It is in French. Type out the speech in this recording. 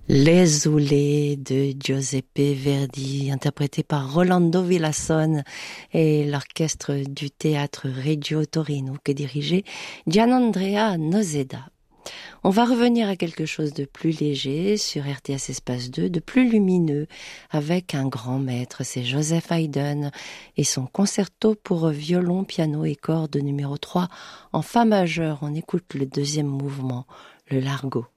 L'esoulé de Giuseppe Verdi, interprété par Rolando Villazon et l'orchestre du théâtre Reggio Torino que dirigeait Gianandrea Noseda. On va revenir à quelque chose de plus léger sur RTS Espace 2, de plus lumineux, avec un grand maître, c'est Joseph Haydn et son concerto pour violon, piano et cordes numéro 3 en fa majeur. On écoute le deuxième mouvement, le largo.